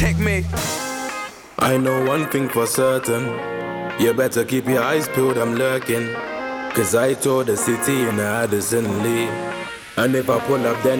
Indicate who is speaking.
Speaker 1: Take me.
Speaker 2: I know one thing for certain. You better keep your eyes peeled, I'm lurking. Cause I told the city in Addison Lee. And if I pull up then